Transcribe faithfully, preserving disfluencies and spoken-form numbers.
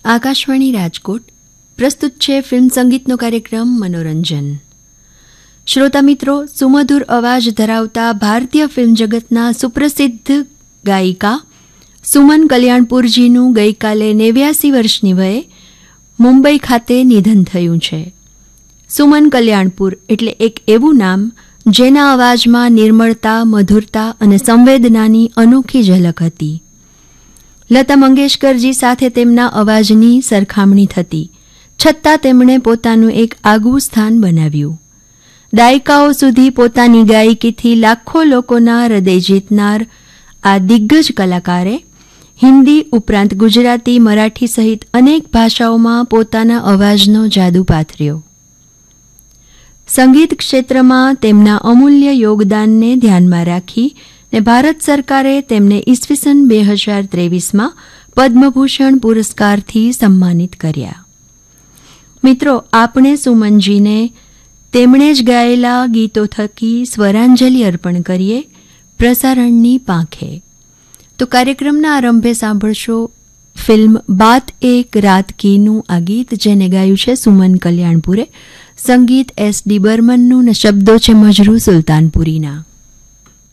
આકાશવાણી રાજકોટ પ્રસ્તુત છે ફિલ્મ સંગીતનો કાર્યક્રમ મનોરંજન. શ્રોતા મિત્રો, સુમધુર અવાજ ધરાવતા ભારતીય ફિલ્મ જગતના સુપ્રસિદ્ધ ગાયિકા સુમન કલ્યાણપુરજીનું ગઈકાલે નેવ્યાસી વર્ષની વયે મુંબઈ ખાતે નિધન થયું છે. સુમન કલ્યાણપુર એટલે એક એવું નામ જેના અવાજમાં નિર્મળતા, મધુરતા અને સંવેદનાની અનોખી ઝલક હતી. લતા મંગેશકરજી સાથે તેમના અવાજની સરખામણી થતી, છતાં તેમણે પોતાનું એક આગવું સ્થાન બનાવ્યું. દાયકાઓ સુધી પોતાની ગાયકીથી લાખો લોકોના હૃદય જીતનાર આ દિગ્ગજ કલાકારે હિન્દી ઉપરાંત ગુજરાતી, મરાઠી સહિત અનેક ભાષાઓમાં પોતાના અવાજનો જાદુ પાથર્યો. સંગીત ક્ષેત્રમાં તેમના અમૂલ્ય યોગદાનને ધ્યાનમાં રાખી ને ભારત સરકારે તેમને ઈસવીસન બે હજાર ત્રેવીસમાં પદ્મભૂષણ પુરસ્કારથી સન્માનિત કર્યા. મિત્રો, આપણે સુમનજીને તેમણે જ ગાયેલા ગીતો થકી સ્વરાંજલિ અર્પણ કરીએ પ્રસારણની પાંખે. તો કાર્યક્રમના આરંભે સાંભળશો ફિલ્મ બાત એક રાત કીનું આ ગીત, જેને ગાયું છે સુમન કલ્યાણપુરે. સંગીત એસ ડી બર્મનનું ને શબ્દો છે મજરૂ સુલતાનપુરીના.